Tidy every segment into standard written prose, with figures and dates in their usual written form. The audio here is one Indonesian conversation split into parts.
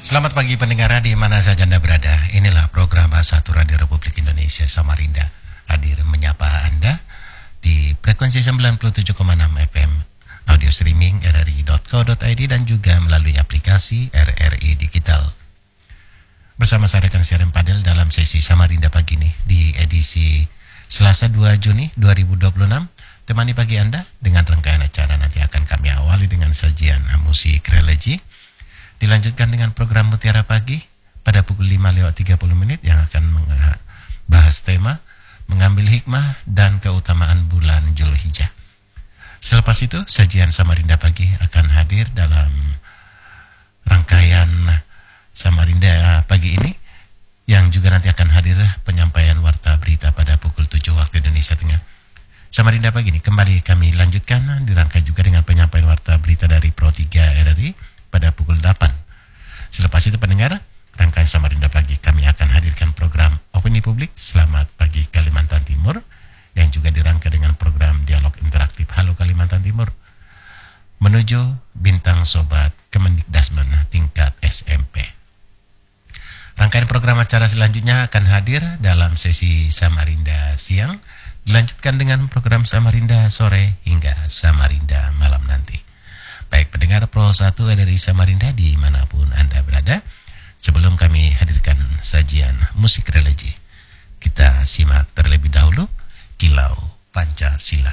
Selamat pagi pendengar di mana saja Anda berada. Inilah program Bahasa Satu Radio Republik Indonesia Samarinda hadir menyapa Anda di frekuensi 97,6 FM, audio streaming rri.co.id dan juga melalui aplikasi RRI Digital. Bersama saya rekan siaran Padel dalam sesi Samarinda pagi ini di edisi Selasa 2 Juni 2026. Temani pagi Anda dengan rangkaian acara nanti akan kami awali dengan sajian musik religi. Dilanjutkan dengan program Mutiara Pagi pada pukul 5:30 yang akan membahas tema mengambil hikmah dan keutamaan bulan Zulhijjah. Selepas itu, sajian Samarinda Pagi akan hadir dalam rangkaian Samarinda Pagi ini yang juga nanti akan hadir penyampaian warta berita pada pukul 7 waktu Indonesia Tengah. Samarinda Pagi ini kembali kami lanjutkan dirangkai juga dengan penyampaian warta berita dari Pro 3 RRI pada pukul 8. Selepas itu pendengar, rangkaian Samarinda Pagi kami akan hadirkan program Opini Publik Selamat Pagi Kalimantan Timur yang juga dirangkai dengan program dialog interaktif Halo Kalimantan Timur menuju bintang sobat Kemendikdasmen tingkat SMP. Rangkaian program acara selanjutnya akan hadir dalam sesi Samarinda siang, dilanjutkan dengan program Samarinda sore hingga Samarinda malam nanti. Baik pendengar Pro 1 dari Samarinda dimanapun Anda berada, sebelum kami hadirkan sajian musik religi, kita simak terlebih dahulu Kilau Pancasila.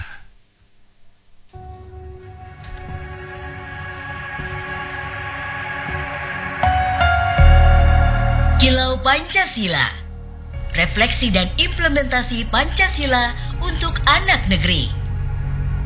Kilau Pancasila, refleksi dan implementasi Pancasila untuk anak negeri.